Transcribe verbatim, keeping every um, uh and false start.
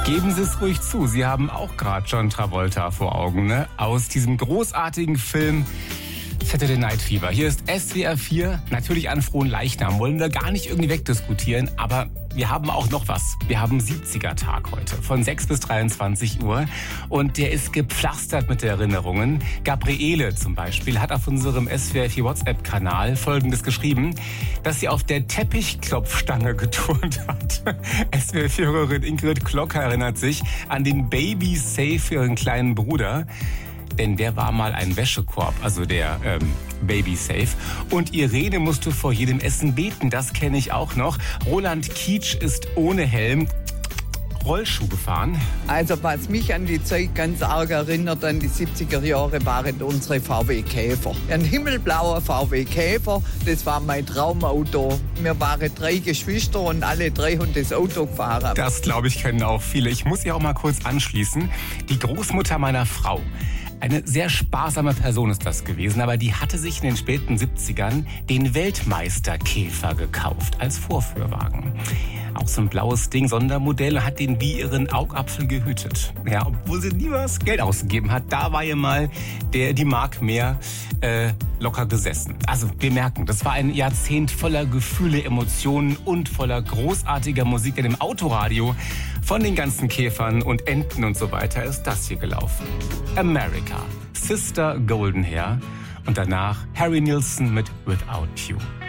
Geben Sie es ruhig zu, Sie haben auch gerade John Travolta vor Augen, ne? Aus diesem großartigen Film Saturday Night Fever. Hier ist S W R vier, natürlich an frohen Leichnam. Wollen wir gar nicht irgendwie wegdiskutieren, aber wir haben auch noch was. Wir haben siebziger-Tag heute, von sechs bis dreiundzwanzig Uhr. Und der ist gepflastert mit Erinnerungen. Gabriele zum Beispiel hat auf unserem S W R vier WhatsApp-Kanal Folgendes geschrieben, dass sie auf der Teppichklopfstange geturnt hat. S W R vier-Hörerin Ingrid Klocker erinnert sich an den Baby-Safe für ihren kleinen Bruder. Denn der war mal ein Wäschekorb, also der ähm, Baby-Safe. Und Irene musste vor jedem Essen beten, das kenne ich auch noch. Roland Kietsch ist ohne Helm Rollschuh gefahren. Also was mich an die Zeit ganz arg erinnert, an die siebziger Jahre, waren unsere V W Käfer. Ein himmelblauer V W Käfer, das war mein Traumauto. Wir waren drei Geschwister und alle drei haben das Auto gefahren. Das, glaube ich, kennen auch viele. Ich muss ja auch mal kurz anschließen. Die Großmutter meiner Frau. Eine sehr sparsame Person ist das gewesen, aber die hatte sich in den späten siebzigern den Weltmeisterkäfer gekauft als Vorführwagen. Auch so ein blaues Ding, Sondermodell, hat den wie ihren Augapfel gehütet. Ja, obwohl sie nie was Geld ausgegeben hat, da war ihr mal der, die Mark mehr äh, locker gesessen. Also wir merken, das war ein Jahrzehnt voller Gefühle, Emotionen und voller großartiger Musik. In dem Autoradio von den ganzen Käfern und Enten und so weiter ist das hier gelaufen. America, Sister Golden Hair und danach Harry Nilsson mit Without You.